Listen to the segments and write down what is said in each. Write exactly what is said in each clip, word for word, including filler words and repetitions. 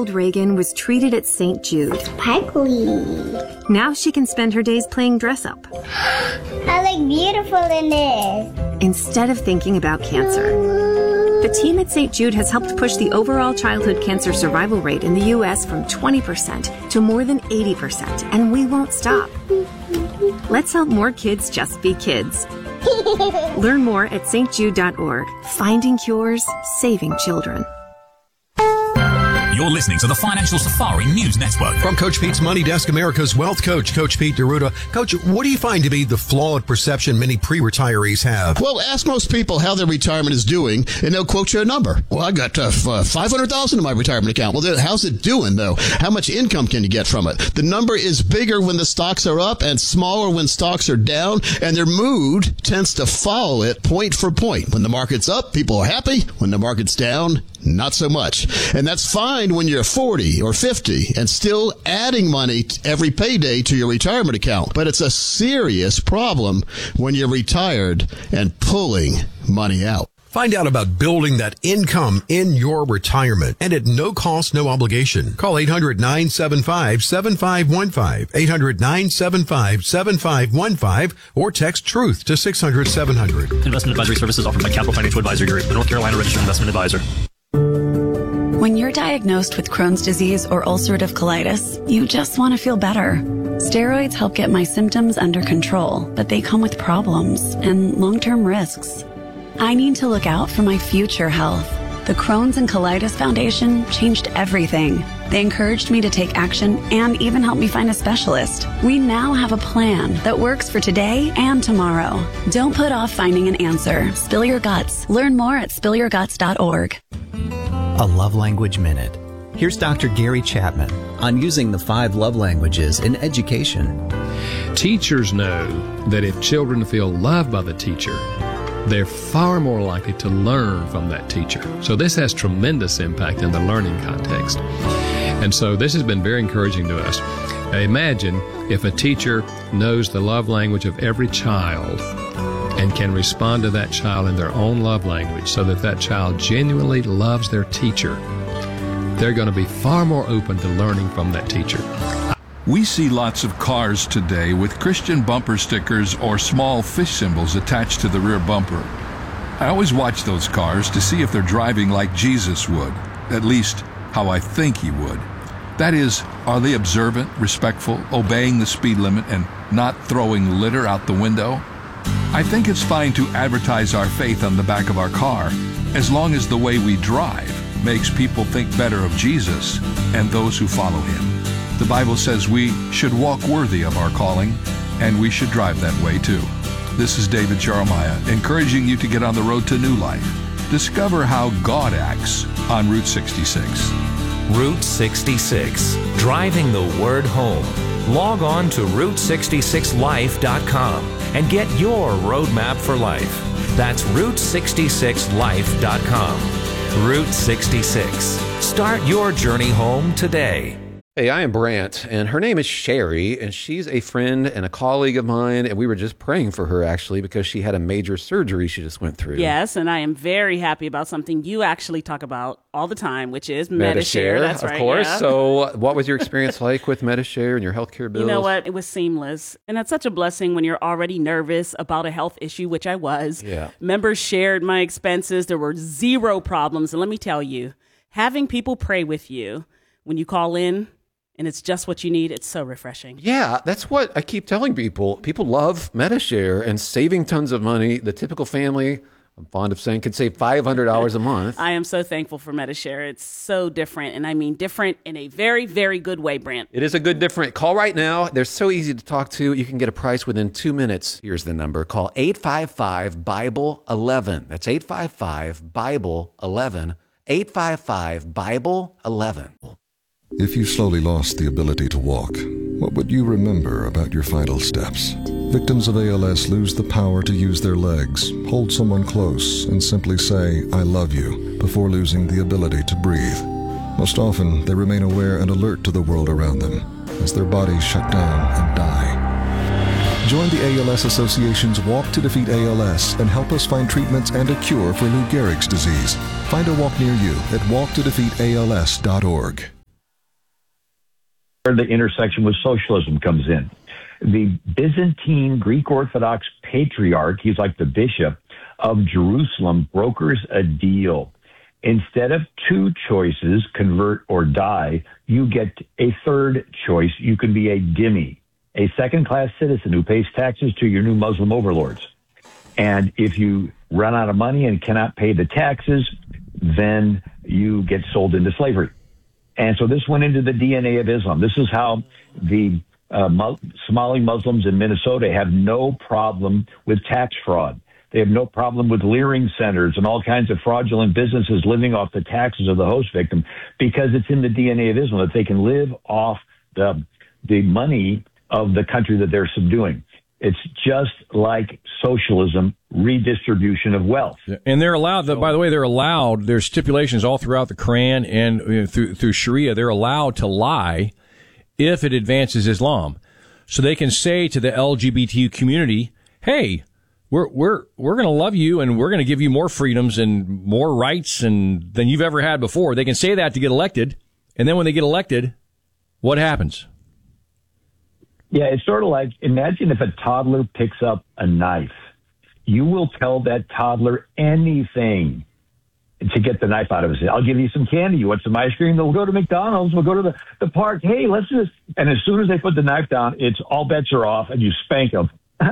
twelve-year-old Reagan was treated at Saint Jude. Sparkly. Now she can spend her days playing dress-up. I look beautiful in this. Instead of thinking about cancer. The team at Saint Jude has helped push the overall childhood cancer survival rate in the U S from twenty percent to more than eighty percent, and we won't stop. Let's help more kids just be kids. Learn more at S T jude dot org. Finding cures, saving children. You're listening to the Financial Safari News Network. From Coach Pete's Money Desk, America's Wealth Coach, Coach Pete D'Arruda. Coach, what do you find to be the flawed perception many pre-retirees have? Well, ask most people how their retirement is doing, and they'll quote you a number. Well, I got uh, five hundred thousand dollars in my retirement account. Well, how's it doing, though? How much income can you get from it? The number is bigger when the stocks are up and smaller when stocks are down, and their mood tends to follow it point for point. When the market's up, people are happy. When the market's down, not so much. And that's fine when you're forty or fifty and still adding money every payday to your retirement account. But it's a serious problem when you're retired and pulling money out. Find out about building that income in your retirement and at no cost, no obligation. Call eight hundred, nine seven five, seven five one five, eight hundred, nine seven five, seven five one five, or text TRUTH to six hundred, seven hundred. Investment advisory services offered by Capital Financial Advisory Group, the North Carolina Registered Investment Advisor. When you're diagnosed with Crohn's disease or ulcerative colitis, you just want to feel better. Steroids help get my symptoms under control, but they come with problems and long-term risks. I need to look out for my future health. The Crohn's and Colitis Foundation changed everything. They encouraged me to take action and even helped me find a specialist. We now have a plan that works for today and tomorrow. Don't put off finding an answer. Spill your guts. Learn more at spill your guts dot org. A Love Language Minute. Here's Doctor Gary Chapman on using the five love languages in education. Teachers know that if children feel loved by the teacher, they're far more likely to learn from that teacher. So this has tremendous impact in the learning context. And so this has been very encouraging to us. Imagine if a teacher knows the love language of every child and can respond to that child in their own love language so that that child genuinely loves their teacher. They're going to be far more open to learning from that teacher. We see lots of cars today with Christian bumper stickers or small fish symbols attached to the rear bumper. I always watch those cars to see if they're driving like Jesus would, at least how I think he would. That is, are they observant, respectful, obeying the speed limit, and not throwing litter out the window? I think it's fine to advertise our faith on the back of our car, as long as the way we drive makes people think better of Jesus and those who follow him. The Bible says we should walk worthy of our calling, and we should drive that way too. This is David Jeremiah, encouraging you to get on the road to new life. Discover how God acts on Route sixty-six. Route sixty-six, driving the word home. Log on to route sixty-six life dot com and get your roadmap for life. That's route sixty-six life dot com. Route sixty-six. Start your journey home today. Hey, I am Brant, and her name is Sherry, and she's a friend and a colleague of mine, and we were just praying for her, actually, because she had a major surgery she just went through. Yes, and I am very happy about something you actually talk about all the time, which is Medi-Share. Medi-Share, That's of right, course. yeah. So what was your experience like with Medi-Share and your healthcare bills? You know what? It was seamless, and that's such a blessing when you're already nervous about a health issue, which I was. Yeah. Members shared my expenses. There were zero problems, and let me tell you, having people pray with you when you call in, and it's just what you need, it's so refreshing. Yeah, that's what I keep telling people. People love Medi-Share and saving tons of money. The typical family, I'm fond of saying, could save five hundred dollars a month. I am so thankful for Medi-Share. It's so different, and I mean different in a very, very good way, Brant. It is a good different. Call right now. They're so easy to talk to. You can get a price within two minutes. Here's the number. Call eight five five, Bible eleven. That's eight five five, Bible eleven. eight five five, Bible eleven. If you slowly lost the ability to walk, what would you remember about your final steps? Victims of A L S lose the power to use their legs, hold someone close, and simply say, "I love you," before losing the ability to breathe. Most often, they remain aware and alert to the world around them as their bodies shut down and die. Join the A L S Association's Walk to Defeat A L S and help us find treatments and a cure for Lou Gehrig's disease. Find a walk near you at walk to defeat A L S dot org. where the intersection with socialism comes in. The Byzantine Greek Orthodox Patriarch, he's like the bishop of Jerusalem, brokers a deal. Instead of two choices, convert or die, you get a third choice. You can be a dhimmi, a second-class citizen who pays taxes to your new Muslim overlords. And if you run out of money and cannot pay the taxes, then you get sold into slavery. And so this went into the D N A of Islam. This is how the uh, Mu- Somali Muslims in Minnesota have no problem with tax fraud. They have no problem with leering centers and all kinds of fraudulent businesses living off the taxes of the host victim, because it's in the D N A of Islam that they can live off the the money of the country that they're subduing. It's just like socialism, redistribution of wealth. And they're allowed, by the way, they're allowed, there's stipulations all throughout the Quran and you know, through, through Sharia, they're allowed to lie if it advances Islam. So they can say to the L G B T community, hey, We're we're we're going to love you, and we're going to give you more freedoms and more rights and than you've ever had before. They can say that to get elected, and then when they get elected, what happens? Yeah, it's sort of like, imagine if a toddler picks up a knife. You will tell that toddler anything to get the knife out of his head. I'll give you some candy. You want some ice cream? We'll go to McDonald's. We'll go to the, the park. Hey, let's just... And as soon as they put the knife down, it's all bets are off, and you spank them.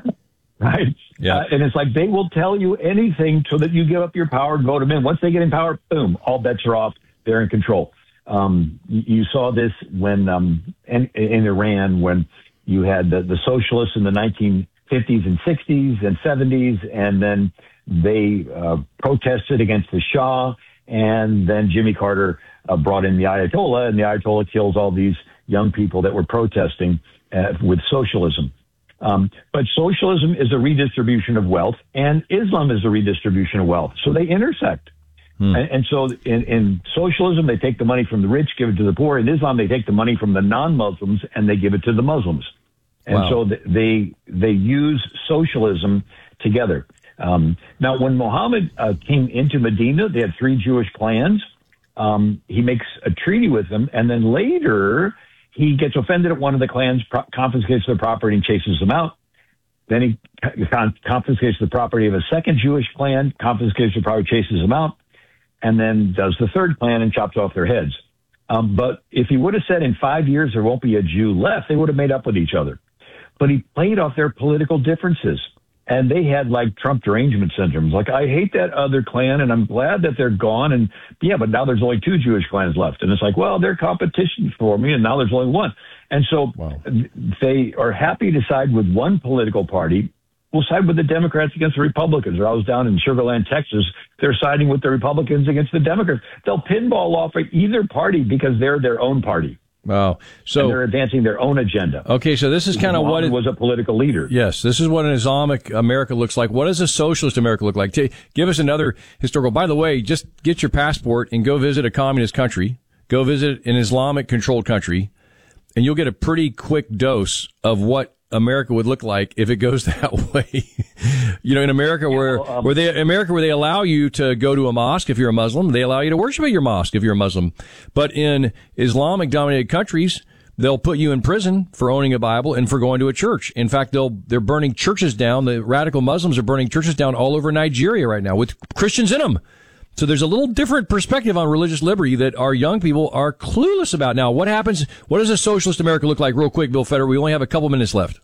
Right? Yeah. Uh, and it's like they will tell you anything so that you give up your power and vote them in. Once they get in power, boom, all bets are off. They're in control. Um, you saw this when um, in, in Iran, when you had the, the socialists in the nineteen fifties and sixties and seventies, and then they uh, protested against the Shah, and then Jimmy Carter uh, brought in the Ayatollah, and the Ayatollah kills all these young people that were protesting uh, with socialism. Um, but socialism is a redistribution of wealth, and Islam is a redistribution of wealth. So they intersect. Hmm. And, and so in, in socialism, they take the money from the rich, give it to the poor. In Islam, they take the money from the non-Muslims and they give it to the Muslims. And wow. so they they use socialism together. Um, now, when Muhammad uh, came into Medina, they had three Jewish clans. Um, he makes a treaty with them, and then later he gets offended at one of the clans, pro- confiscates their property, and chases them out. Then he con- confiscates the property of a second Jewish clan, confiscates the property, chases them out, and then does the third clan and chops off their heads. Um, but if he would have said in five years there won't be a Jew left, they would have made up with each other. But he played off their political differences. And they had like Trump derangement syndromes. Like, I hate that other clan and I'm glad that they're gone. And yeah, but now there's only two Jewish clans left. And it's like, well, they're competition for me. And now there's only one. And so wow. they are happy to side with one political party. We'll side with the Democrats against the Republicans. Or I was down in Sugar Land, Texas. They're siding with the Republicans against the Democrats. They'll pinball off of either party because they're their own party. Wow. So and they're advancing their own agenda. Okay, so this is kind of what it was a political leader. Yes, this is what an Islamic America looks like. What does a socialist America look like? T- give us another historical. By the way, just get your passport and go visit a communist country. Go visit an Islamic controlled country, and you'll get a pretty quick dose of what America would look like if it goes that way. You know, in America yeah, where, well, um, where they, America where they allow you to go to a mosque if you're a Muslim, they allow you to worship at your mosque if you're a Muslim. But in Islamic dominated countries, they'll put you in prison for owning a Bible and for going to a church. In fact, they'll, they're burning churches down. The radical Muslims are burning churches down all over Nigeria right now with Christians in them. So there's a little different perspective on religious liberty that our young people are clueless about. Now, what happens? What does a socialist America look like? Real quick, Bill Federer. We only have a couple minutes left.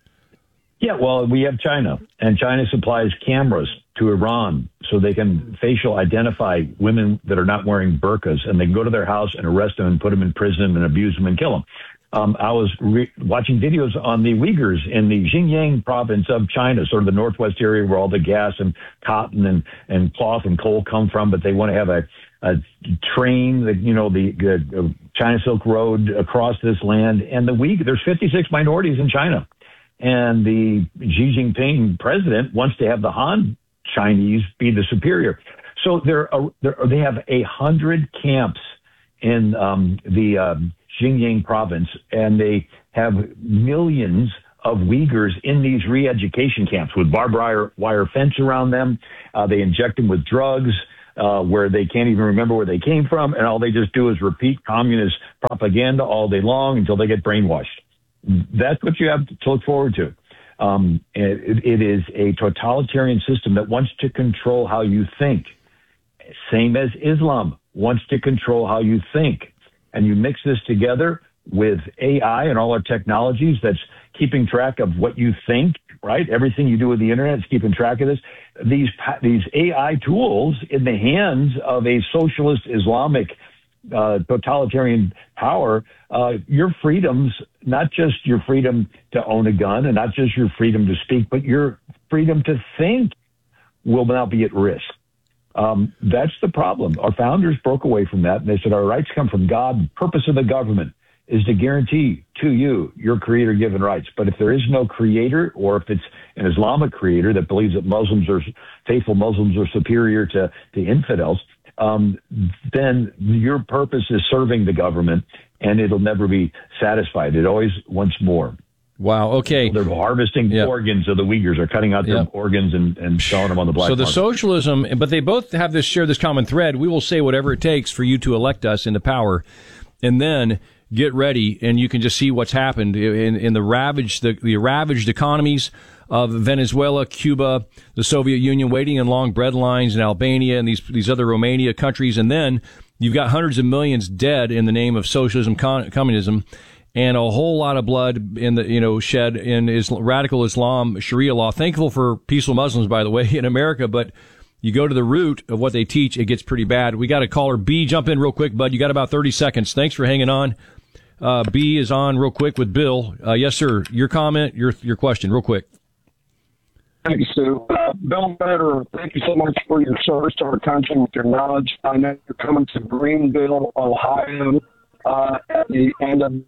Yeah, well, we have China, and China supplies cameras to Iran so they can facial identify women that are not wearing burqas, and they can go to their house and arrest them and put them in prison and abuse them and kill them. Um, I was re- watching videos on the Uyghurs in the Xinjiang province of China, sort of the northwest area where all the gas and cotton and, and cloth and coal come from, but they want to have a, a train, that you know, the, the China Silk Road across this land. And the Uyghur, there's fifty-six minorities in China. And the Xi Jinping president wants to have the Han Chinese be the superior. So they're, uh, they're, they have a hundred camps in um, the um, Xinjiang province, and they have millions of Uyghurs in these re-education camps with barbed wire, wire fence around them. Uh, they inject them with drugs. uh, where they can't even remember where they came from, and all they just do is repeat communist propaganda all day long until they get brainwashed. That's what you have to look forward to. Um, it, it is a totalitarian system that wants to control how you think, same as Islam wants to control how you think. And you mix this together with A I and all our technologies that's keeping track of what you think, right? Everything you do with the internet is keeping track of this. These these A I tools in the hands of a socialist Islamic uh, totalitarian power, uh, your freedoms, not just your freedom to own a gun and not just your freedom to speak, but your freedom to think will now be at risk. Um, that's the problem. Our founders broke away from that, and they said our rights come from God. The purpose of the government is to guarantee to you your creator-given rights. But if there is no creator, or if it's an Islamic creator that believes that Muslims are faithful Muslims are superior to, to infidels, um, then your purpose is serving the government, and it'll never be satisfied. It always wants more. Wow. Okay. They're harvesting yep. organs of the Uyghurs. They're cutting out their yep. organs and, and selling them on the black market. So the market. socialism, but they both have this share this common thread. We will say whatever it takes for you to elect us into power, and then get ready, and you can just see what's happened in, in the ravaged the, the ravaged economies of Venezuela, Cuba, the Soviet Union, waiting in long bread lines in Albania and these these other Romania countries, and then you've got hundreds of millions dead in the name of socialism, con- communism. And a whole lot of blood in the, you know, shed in Islam, radical Islam, Sharia law. Thankful for peaceful Muslims, by the way, in America. But you go to the root of what they teach, it gets pretty bad. We got a caller. B, jump in real quick, bud. You got about thirty seconds. Thanks for hanging on. Uh, B is on real quick with Bill. Uh, yes, sir. Your comment, your your question, real quick. Thank you, Stu. Uh, Bill Better, thank you so much for your service to our country with your knowledge. I know you're coming to Greenville, Ohio, uh, at the end of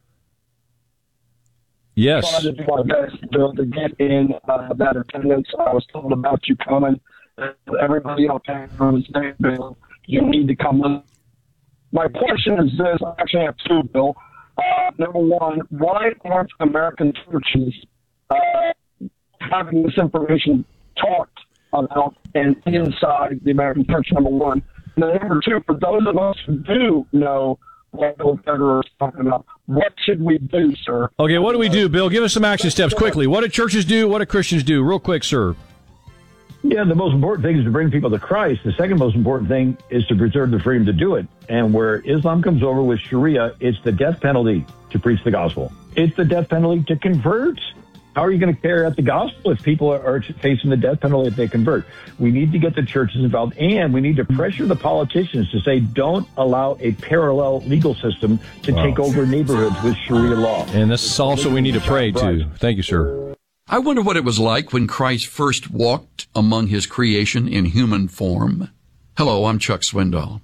Yes. Trying to do my best, Bill, to get in uh, that attendance. I was told about you coming. Everybody else on the Bill, you need to come in. My question is this. I actually have two, Bill. Uh, number one, why aren't American churches uh, having this information talked about and inside the American church, number one? And then number two, for those of us who do know what Bill Federer is talking about, what should we do, sir? Okay, what do we do, Bill? Give us some action steps quickly. What do churches do? What do Christians do? Real quick, sir. Yeah, the most important thing is to bring people to Christ. The second most important thing is to preserve the freedom to do it. And where Islam comes over with Sharia, it's the death penalty to preach the gospel. It's the death penalty to convert. How are you going to carry out the gospel if people are, are facing the death penalty if they convert? We need to get the churches involved, and we need to pressure the politicians to say, don't allow a parallel legal system to wow. take over neighborhoods with Sharia law. And this is also we need to pray, too. Thank you, sir. I wonder what it was like when Christ first walked among his creation in human form. Hello, I'm Chuck Swindoll.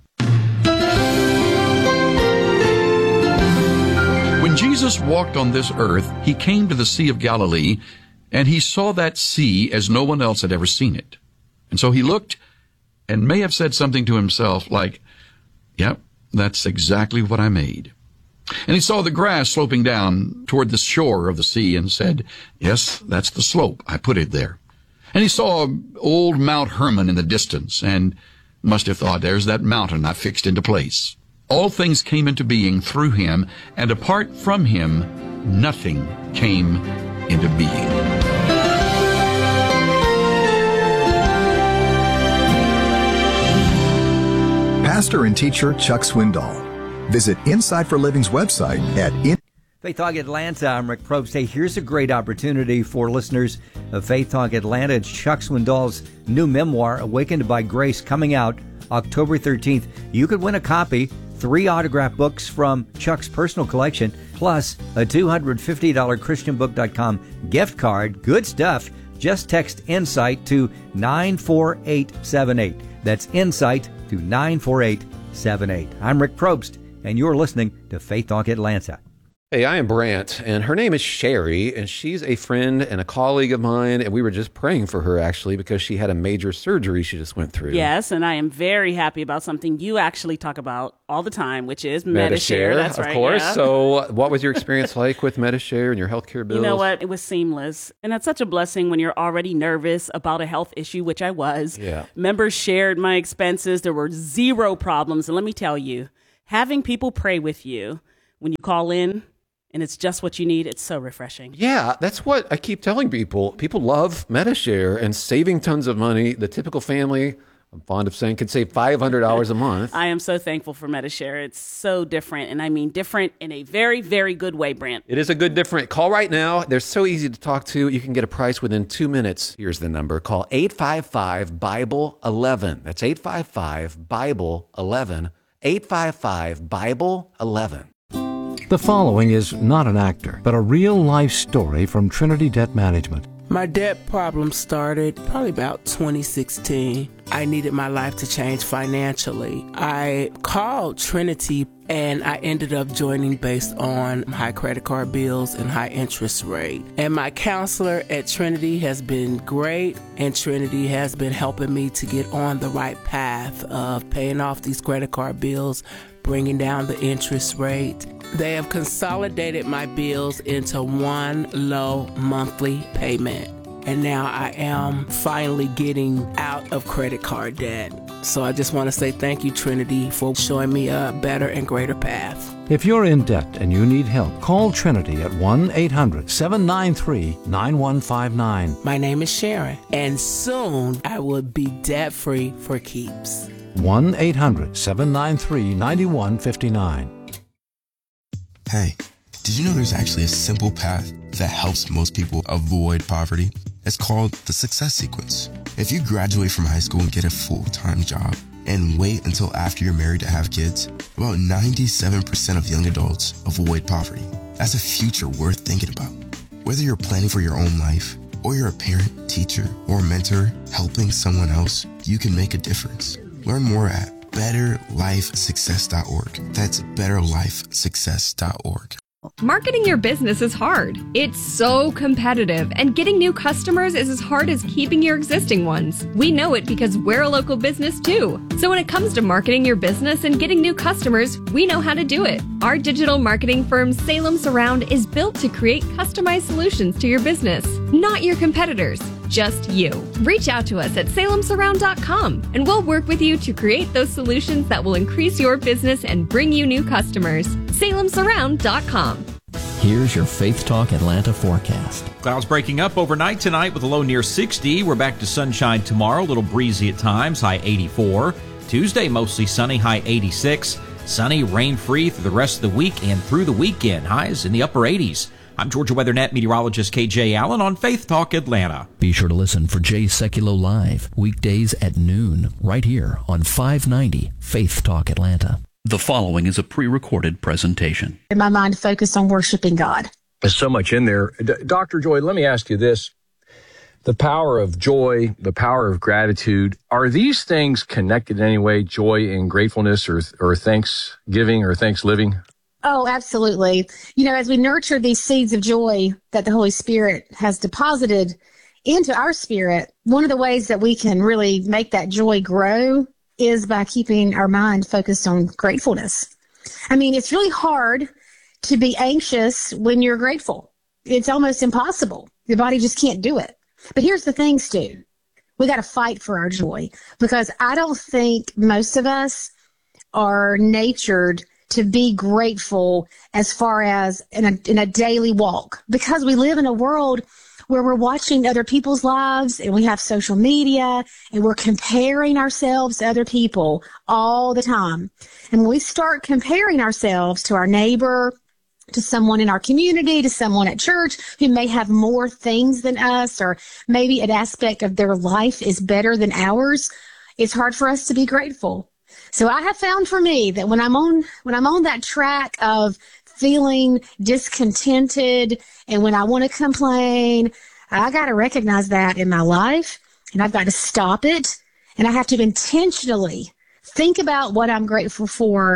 When Jesus walked on this earth, he came to the Sea of Galilee, and he saw that sea as no one else had ever seen it. And so he looked and may have said something to himself like, yep, that's exactly what I made. And he saw the grass sloping down toward the shore of the sea and said, yes, that's the slope. I put it there. And he saw old Mount Hermon in the distance and must have thought, there's that mountain I fixed into place. All things came into being through him, and apart from him, nothing came into being. Pastor and teacher Chuck Swindoll. Visit Inside for Living's website at in- Faith Talk Atlanta. I'm Rick Probst. Hey, here's a great opportunity for listeners of Faith Talk Atlanta. It's Chuck Swindoll's new memoir, Awakened by Grace, coming out October thirteenth. You could win a copy, three autographed books from Chuck's personal collection, plus a two hundred fifty dollars Christian book dot com gift card. Good stuff. Just text INSIGHT to nine four eight seven eight. That's INSIGHT to nine four eight seven eight. I'm Rick Probst, and you're listening to Faith Talk Atlanta. Hey, I am Brant, and her name is Sherry, and she's a friend and a colleague of mine, and we were just praying for her, actually, because she had a major surgery she just went through. Yes, and I am very happy about something you actually talk about all the time, which is Medi-Share. That's of right, course. yeah. So what was your experience like with Medi-Share and your healthcare bills? You know what? It was seamless. And that's such a blessing when you're already nervous about a health issue, which I was. Yeah. Members shared my expenses. There were zero problems. And let me tell you, having people pray with you when you call in, and it's just what you need, it's so refreshing. Yeah, that's what I keep telling people. People love Medi-Share and saving tons of money. The typical family, I'm fond of saying, can save five hundred dollars a month. I am so thankful for Medi-Share. It's so different, and I mean different in a very, very good way, Brant. It is a good different. Call right now. They're so easy to talk to. You can get a price within two minutes. Here's the number. Call eight five five, Bible eleven. That's eight five five, Bible eleven. eight five five, Bible eleven. The following is not an actor, but a real-life story from Trinity Debt Management. My debt problem started probably about twenty sixteen. I needed my life to change financially. I called Trinity and I ended up joining based on high credit card bills and high interest rate. And my counselor at Trinity has been great, and Trinity has been helping me to get on the right path of paying off these credit card bills, bringing down the interest rate. They have consolidated my bills into one low monthly payment. And now I am finally getting out of credit card debt. So I just want to say thank you, Trinity, for showing me a better and greater path. If you're in debt and you need help, call Trinity at one eight hundred, seven nine three, nine one five nine. My name is Sharon, and soon I will be debt-free for keeps. one eight hundred, seven nine three, nine one five nine. Hey, did you know there's actually a simple path that helps most people avoid poverty? It's called the Success Sequence. If you graduate from high school and get a full-time job and wait until after you're married to have kids, about ninety-seven percent of young adults avoid poverty. That's a future worth thinking about. Whether you're planning for your own life, or you're a parent, teacher, or mentor helping someone else, you can make a difference. Learn more at better life success dot org. That's better life success dot org. Marketing your business is hard. It's so competitive, and getting new customers is as hard as keeping your existing ones. We know it because we're a local business too. So when it comes to marketing your business and getting new customers, we know how to do it. Our digital marketing firm, Salem Surround, is built to create customized solutions to your business, not your competitors. Just you. Reach out to us at salem surround dot com and we'll work with you to create those solutions that will increase your business and bring you new customers. salem surround dot com. Here's your Faith Talk Atlanta forecast. Clouds breaking up overnight tonight with a low near sixty. We're back to sunshine tomorrow, a little breezy at times, high eighty-four. Tuesday, mostly sunny, high eighty-six. Sunny, rain-free through the rest of the week and through the weekend, highs in the upper eighties. I'm Georgia Weather Net meteorologist K J Allen on Faith Talk Atlanta. Be sure to listen for Jay Sekulow Live, weekdays at noon, right here on five ninety Faith Talk Atlanta. The following is a pre-recorded presentation. In my mind, focused on worshiping God. There's so much in there. D- Doctor Joy, let me ask you this. The power of joy, the power of gratitude, are these things connected in any way, joy and gratefulness or, or thanksgiving or thanks-living? Oh, absolutely. You know, as we nurture these seeds of joy that the Holy Spirit has deposited into our spirit, one of the ways that we can really make that joy grow is by keeping our mind focused on gratefulness. I mean, it's really hard to be anxious when you're grateful. It's almost impossible. Your body just can't do it. But here's the thing, Stu. We got to fight for our joy, because I don't think most of us are natured to be grateful as far as in a, in a daily walk, because we live in a world where we're watching other people's lives and we have social media and we're comparing ourselves to other people all the time. And when we start comparing ourselves to our neighbor, to someone in our community, to someone at church who may have more things than us, or maybe an aspect of their life is better than ours, it's hard for us to be grateful. So I have found for me that when I'm on when I'm on that track of feeling discontented and when I want to complain, I got to recognize that in my life, and I've got to stop it, and I have to intentionally think about what I'm grateful for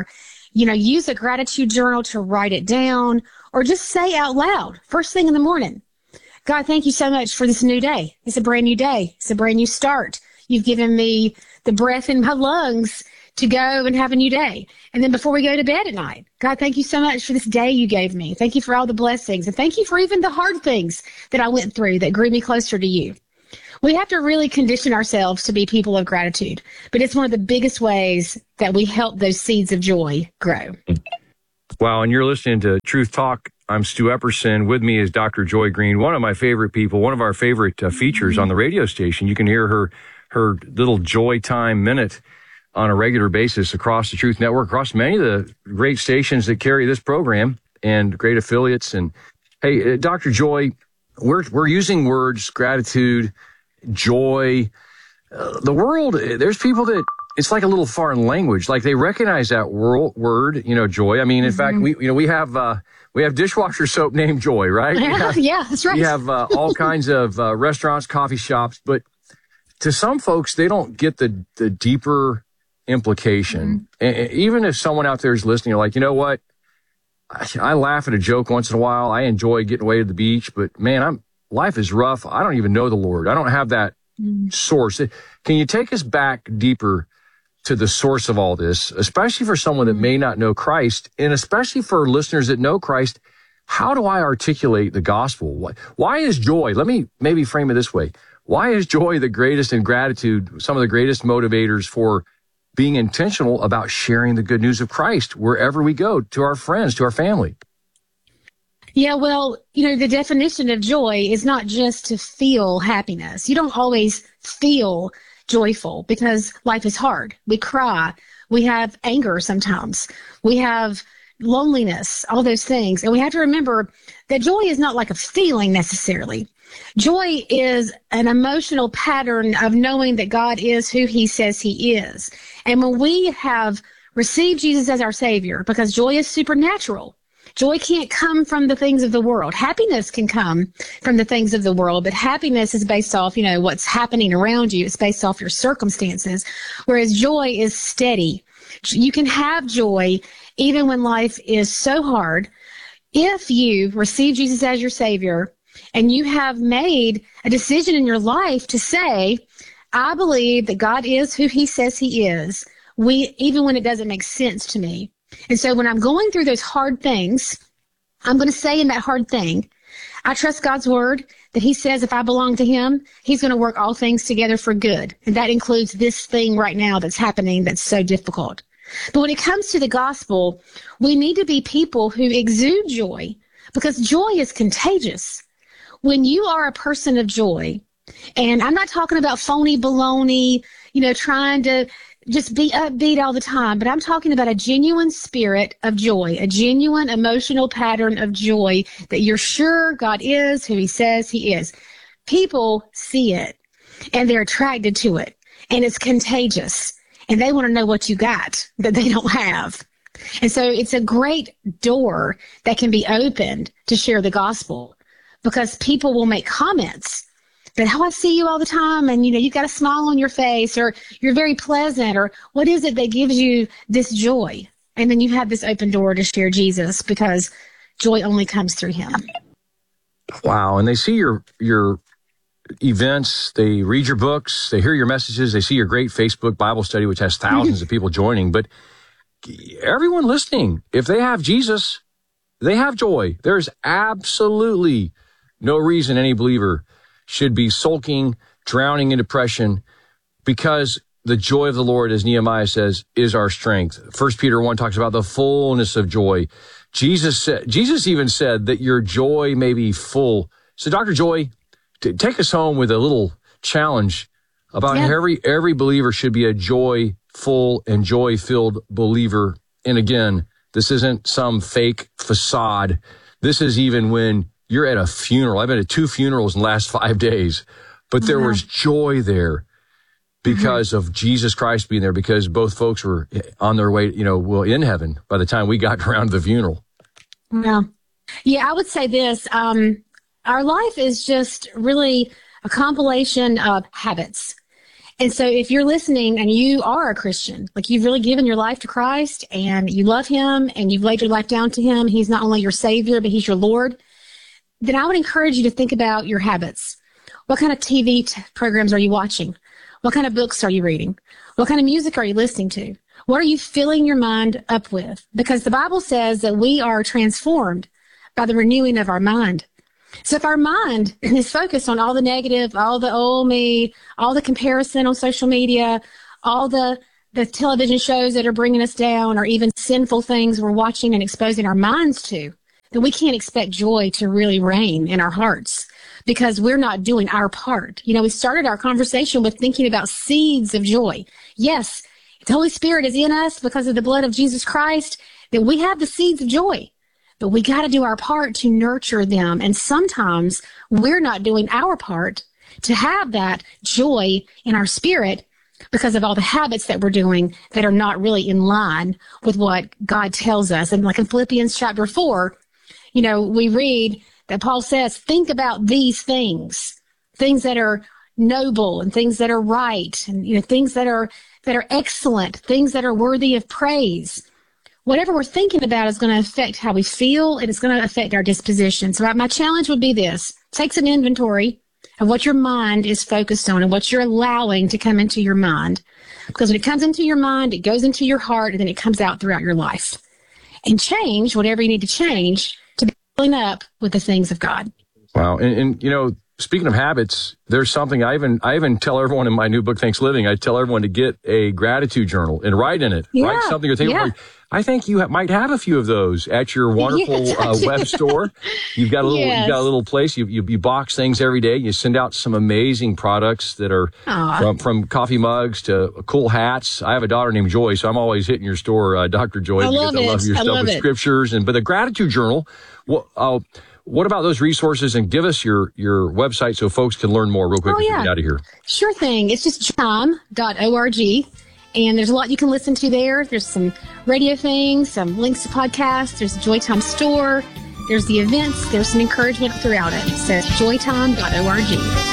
You know, use a gratitude journal to write it down, or just say out loud first thing in the morning, God, thank you so much for this new day. It's a brand new day. It's a brand new start. You've given me the breath in my lungs to go and have a new day. And then before we go to bed at night, God, thank you so much for this day you gave me. Thank you for all the blessings. And thank you for even the hard things that I went through that grew me closer to you. We have to really condition ourselves to be people of gratitude, but it's one of the biggest ways that we help those seeds of joy grow. Wow, and you're listening to Truth Talk. I'm Stu Epperson. With me is Doctor Joy Green, one of my favorite people, one of our favorite uh, features on the radio station. You can hear her her little Joy Time Minute on a regular basis across the Truth Network, across many of the great stations that carry this program and great affiliates. And hey, uh, Doctor Joy, we're we're using words, gratitude, joy. Uh, the world, there's people that it's like a little foreign language. Like they recognize that world, word, you know, joy. I mean, in mm-hmm. fact, we, you know, we have, uh, we have dishwasher soap named Joy, right? Yeah, have, yeah, that's right. We have uh, all kinds of uh, restaurants, coffee shops, but to some folks, they don't get the, the deeper implication. Mm-hmm. And even if someone out there is listening, you're like, you know what? I, I laugh at a joke once in a while. I enjoy getting away to the beach, but man, I'm, life is rough. I don't even know the Lord. I don't have that mm-hmm. source. Can you take us back deeper to the source of all this, especially for someone that may not know Christ, and especially for listeners that know Christ? How do I articulate the gospel? Why, why is joy? Let me maybe frame it this way. Why is joy the greatest, and gratitude some of the greatest motivators for being intentional about sharing the good news of Christ wherever we go, to our friends, to our family? Yeah, well, you know, the definition of joy is not just to feel happiness. You don't always feel joyful because life is hard. We cry. We have anger sometimes. We have loneliness, all those things. And we have to remember that joy is not like a feeling necessarily. Joy is an emotional pattern of knowing that God is who he says he is. And when we have received Jesus as our Savior, because joy is supernatural, joy can't come from the things of the world. Happiness can come from the things of the world, but happiness is based off, you know, what's happening around you. It's based off your circumstances, whereas joy is steady. You can have joy even when life is so hard. If you receive Jesus as your Savior and you have made a decision in your life to say, I believe that God is who he says he is, we, even when it doesn't make sense to me. And so when I'm going through those hard things, I'm going to say in that hard thing, I trust God's word that he says if I belong to him, he's going to work all things together for good. And that includes this thing right now that's happening that's so difficult. But when it comes to the gospel, we need to be people who exude joy, because joy is contagious. When you are a person of joy, and I'm not talking about phony baloney, you know, trying to just be upbeat all the time, but I'm talking about a genuine spirit of joy, a genuine emotional pattern of joy that you're sure God is who he says he is. People see it and they're attracted to it, and it's contagious, and they want to know what you got that they don't have. And so it's a great door that can be opened to share the gospel, because people will make comments that, oh, I see you all the time, and, you know, you've got a smile on your face, or you're very pleasant, or what is it that gives you this joy? And then you have this open door to share Jesus, because joy only comes through him. Wow. And they see your your events, they read your books, they hear your messages, they see your great Facebook Bible study, which has thousands of people joining. But everyone listening, if they have Jesus, they have joy. There's absolutely no reason any believer should be sulking, drowning in depression, because the joy of the Lord, as Nehemiah says, is our strength. First Peter one talks about the fullness of joy. Jesus said, Jesus even said that your joy may be full. So, Doctor Joy, t- take us home with a little challenge about yeah. every every believer should be a joyful and joy-filled believer. And again, this isn't some fake facade. This is even when you're at a funeral. I've been at two funerals in the last five days, but there yeah. was joy there because mm-hmm. of Jesus Christ being there, because both folks were on their way, you know, well, in heaven by the time we got around to the funeral. Yeah. Yeah, I would say this. Um, our life is just really a compilation of habits. And so if you're listening and you are a Christian, like you've really given your life to Christ and you love him and you've laid your life down to him, he's not only your Savior, but he's your Lord, then I would encourage you to think about your habits. What kind of T V t- programs are you watching? What kind of books are you reading? What kind of music are you listening to? What are you filling your mind up with? Because the Bible says that we are transformed by the renewing of our mind. So if our mind is focused on all the negative, all the oh me, all the comparison on social media, all the, the television shows that are bringing us down, or even sinful things we're watching and exposing our minds to, then we can't expect joy to really reign in our hearts because we're not doing our part. You know, we started our conversation with thinking about seeds of joy. Yes, the Holy Spirit is in us because of the blood of Jesus Christ, that we have the seeds of joy. But we got to do our part to nurture them. And sometimes we're not doing our part to have that joy in our spirit because of all the habits that we're doing that are not really in line with what God tells us. And like in Philippians chapter four, you know, we read that Paul says, think about these things, things that are noble and things that are right and, you know, things that are, that are excellent, things that are worthy of praise. Whatever we're thinking about is going to affect how we feel, and it's going to affect our disposition. So my challenge would be this. Take some inventory of what your mind is focused on and what you're allowing to come into your mind. Because when it comes into your mind, it goes into your heart, and then it comes out throughout your life. And change whatever you need to change to be filling up with the things of God. Wow. And, and you know, speaking of habits, there's something I even I even tell everyone in my new book, Thanks Living, I tell everyone to get a gratitude journal and write in it. Yeah, write something or think yeah. about. I think you ha- might have a few of those at your wonderful Yes, uh, web store. You've got a little, Yes. you've got a little place. You, you you box things every day. You send out some amazing products that are Aw. from from coffee mugs to cool hats. I have a daughter named Joy, so I'm always hitting your store, uh, Doctor Joy, I because love I love it. your I stuff love with it. scriptures. And but the gratitude journal. What uh, what about those resources? And give us your your website so folks can learn more real quick Oh, as we yeah. get out of here. Sure thing. It's just chime dot org. And there's a lot you can listen to there. There's some radio things, some links to podcasts. There's the Joytime store. There's the events. There's some encouragement throughout it. So it's joytime dot org.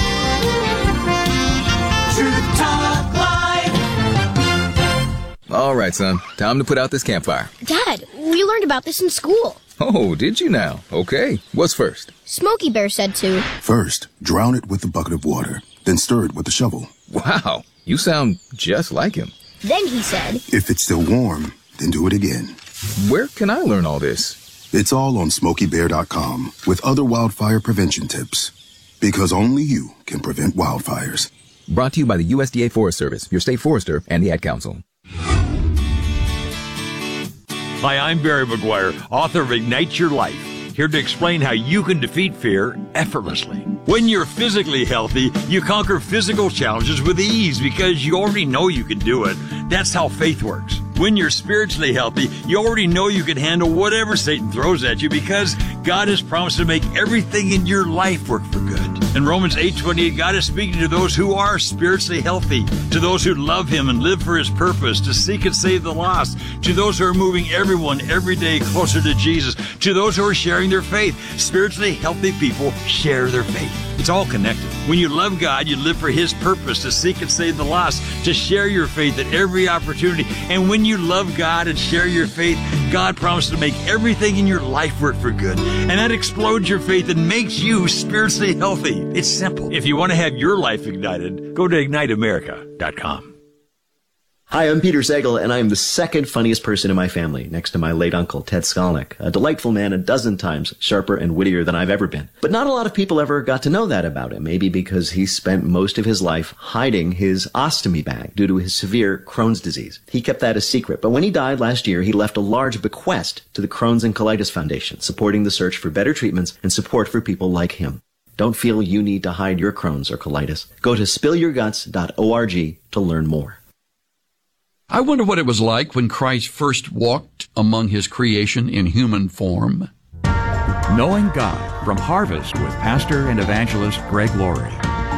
Truth Talk Live. All right, son. Time to put out this campfire. Dad, we learned about this in school. Oh, did you now? Okay. What's first? Smokey Bear said to. First, drown it with a bucket of water, then stir it with a shovel. Wow. You sound just like him. Then he said. If it's still warm, then do it again. Where can I learn all this? It's all on smokey bear dot com with other wildfire prevention tips. Because only you can prevent wildfires. Brought to you by the U S D A Forest Service, your state forester, and the Ad Council. Hi, I'm Barry McGuire, author of Ignite Your Life, here to explain how you can defeat fear effortlessly. When you're physically healthy, you conquer physical challenges with ease because you already know you can do it. That's how faith works. When you're spiritually healthy, you already know you can handle whatever Satan throws at you because God has promised to make everything in your life work for good. In Romans eight twenty-eight, God is speaking to those who are spiritually healthy, to those who love Him and live for His purpose, to seek and save the lost, to those who are moving everyone every day closer to Jesus, to those who are sharing their faith. Spiritually healthy people share their faith. It's all connected. When you love God, you live for His purpose, to seek and save the lost, to share your faith at every opportunity. And when you love God and share your faith, God promises to make everything in your life work for good. And that explodes your faith and makes you spiritually healthy. It's simple. If you want to have your life ignited, go to ignite america dot com. Hi, I'm Peter Sagal, and I am the second funniest person in my family, next to my late uncle, Ted Skolnick, a delightful man a dozen times sharper and wittier than I've ever been. But not a lot of people ever got to know that about him, maybe because he spent most of his life hiding his ostomy bag due to his severe Crohn's disease. He kept that a secret, but when he died last year, he left a large bequest to the Crohn's and Colitis Foundation, supporting the search for better treatments and support for people like him. Don't feel you need to hide your Crohn's or colitis. Go to spill your guts dot org to learn more. I wonder what it was like when Christ first walked among His creation in human form. Knowing God from Harvest with pastor and evangelist Greg Laurie.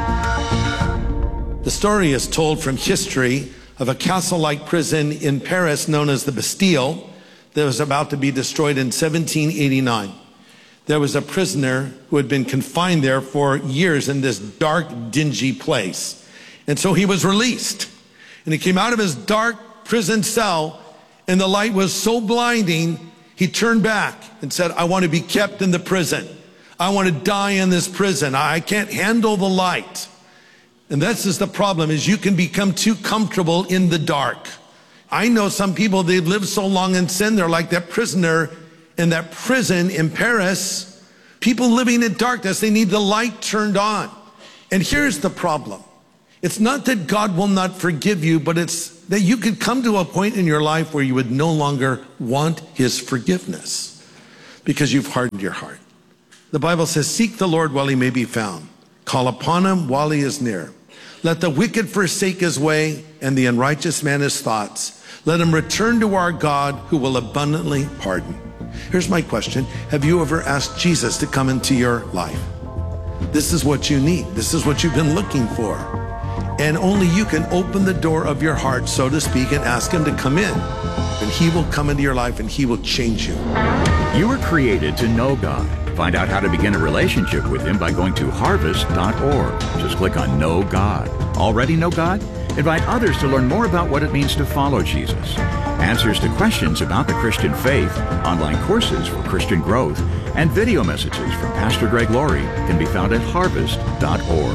The story is told from history of a castle-like prison in Paris known as the Bastille that was about to be destroyed in seventeen eighty-nine. There was a prisoner who had been confined there for years in this dark, dingy place. And so he was released. And he came out of his dark prison cell, and the light was so blinding, he turned back and said, I want to be kept in the prison. I want to die in this prison. I can't handle the light. And this is the problem, is you can become too comfortable in the dark. I know some people, they've lived so long in sin, they're like that prisoner in that prison in Paris. People living in darkness, they need the light turned on. And here's the problem. It's not that God will not forgive you, but it's that you could come to a point in your life where you would no longer want his forgiveness because you've hardened your heart. The Bible says, seek the Lord while he may be found. Call upon him while he is near. Let the wicked forsake his way and the unrighteous man his thoughts. Let him return to our God who will abundantly pardon. Here's my question. Have you ever asked Jesus to come into your life? This is what you need. This is what you've been looking for. And only you can open the door of your heart, so to speak, and ask him to come in. And he will come into your life and he will change you. You were created to know God. Find out how to begin a relationship with him by going to harvest dot org. Just click on Know God. Already know God? Invite others to learn more about what it means to follow Jesus. Answers to questions about the Christian faith, online courses for Christian growth, and video messages from Pastor Greg Laurie can be found at harvest dot org.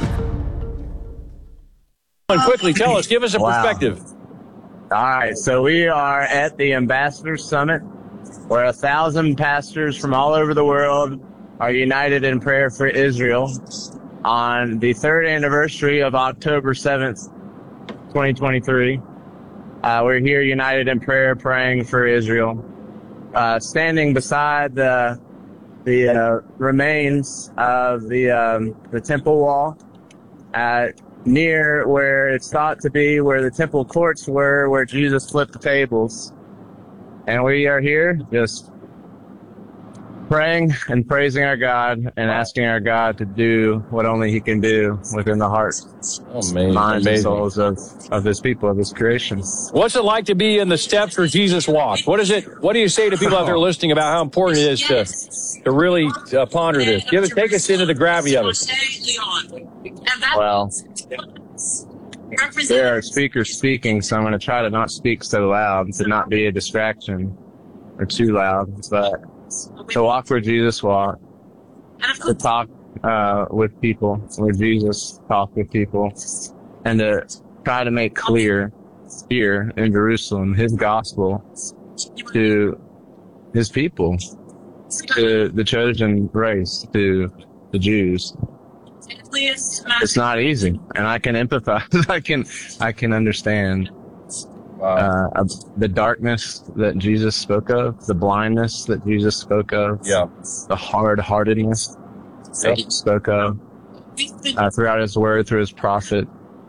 And quickly, tell us, give us a Wow. perspective. All right, so we are at the Ambassadors Summit, where a thousand pastors from all over the world are united in prayer for Israel on the third anniversary of October seventh, twenty twenty-three. Uh, we're here united in prayer, praying for Israel. Uh, standing beside the the uh, remains of the um, the temple wall, at near where it's thought to be where the temple courts were, where Jesus flipped the tables. And we are here just praying and praising our God and asking our God to do what only he can do within the hearts, Amazing. minds, and Amazing. souls of, of his people, of his creation. What's it like to be in the steps where Jesus walked? What is it? What do you say to people out there listening about how important it is to to really uh, ponder this? Give it, take us into the gravity of it. Well, there are speakers speaking, so I'm going to try to not speak so loud, to not be a distraction or too loud, but to walk where Jesus walked, to talk uh, with people where Jesus talked with people, and to try to make clear here in Jerusalem his gospel to his people, to the chosen race, to the Jews. It's not easy, and I can empathize. I can, I can understand uh, the darkness that Jesus spoke of, the blindness that Jesus spoke of, yeah. the hard-heartedness that he spoke of uh, throughout his word, through his prophet.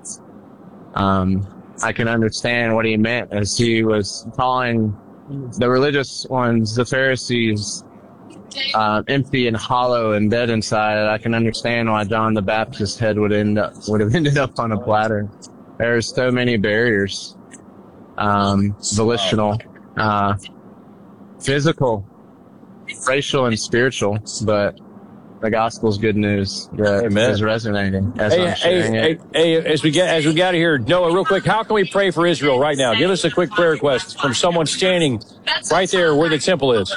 Um, I can understand what he meant as he was calling the religious ones, the Pharisees, Uh, empty and hollow and dead inside. I can understand why John the Baptist's head would end up would have ended up on a platter. There's so many barriers, um, volitional, uh, physical, racial, and spiritual. But the gospel's good news that Amen. is resonating as Hey, I'm sharing hey, it. hey, hey, as we get as we get out of here, Noah, real quick, how can we pray for Israel right now? Give us a quick prayer request from someone standing right there where the temple is.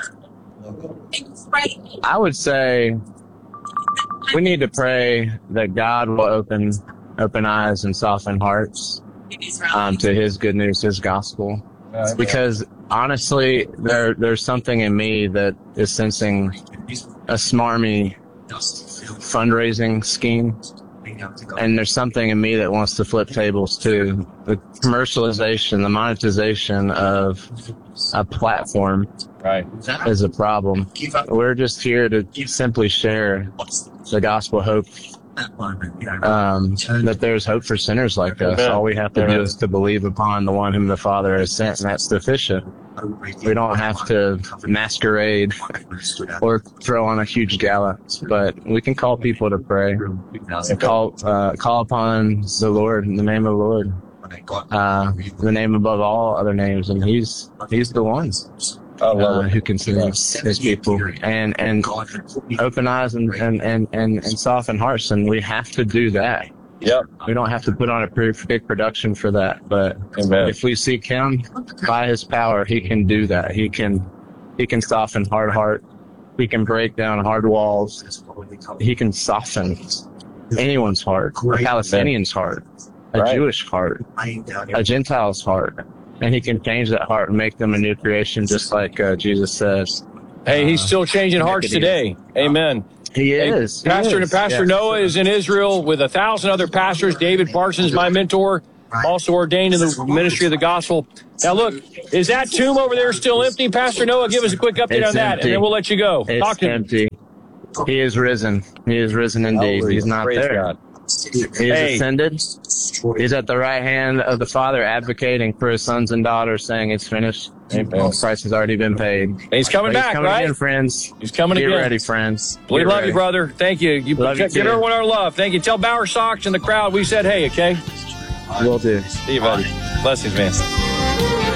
I would say we need to pray that God will open open eyes and soften hearts um, to his good news, his gospel. Because honestly, there there's something in me that is sensing a smarmy fundraising scheme. And there's something in me that wants to flip tables too. The commercialization, the monetization of a platform right. is a problem. We're just here to simply share the gospel hope, um, that there's hope for sinners like us. All we have to do is to believe upon the one whom the Father has sent, and that's sufficient. We don't have to masquerade or throw on a huge gala, but we can call people to pray and call uh, call upon the Lord, in the name of the Lord, uh, the name above all other names, and He's He's the one uh, who can save His people and and open eyes and and, and, and and soften hearts, and we have to do that. Yep. We don't have to put on a pretty big production for that. But Amen. if we seek him by his power, he can do that. He can, he can soften hard heart. He can break down hard walls. He can soften anyone's heart, a Palestinian's heart, a Right. Jewish heart, a Gentile's heart. And he can change that heart and make them a new creation, just like uh, Jesus says. Hey, he's still changing hearts today. Amen. He Hey, is. He Pastor is. Pastor Yes. Noah is in Israel with a thousand other pastors. David Parsons, my mentor, also ordained in the ministry of the gospel. Now, look, is that tomb over there still empty? Pastor Noah, give us a quick update It's on that, empty. and then we'll let you go. It's Talk to me. empty. He is risen. He is risen indeed. Hallelujah. He's not Praise there. God. He is Hey. ascended. He's at the right hand of the Father, advocating for his sons and daughters, saying it's finished. Amen. The price has already been paid. And he's coming But back, he's coming right? again, friends. He's coming Get again. ready, friends. We Get love ready. you, brother. Thank you. You Love you give too. everyone our love. Thank you. Tell Bauer Sox and the crowd we said hey, okay? Will do. See you, buddy. Blessings, man.